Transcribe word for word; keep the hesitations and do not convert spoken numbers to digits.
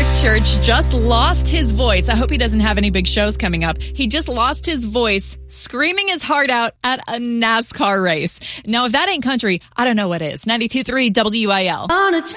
Church just lost his voice. I hope he doesn't have any big shows coming up. He just lost his voice screaming his heart out at a NASCAR race. Now, if that ain't country, I don't know what is. ninety-two point three W I L.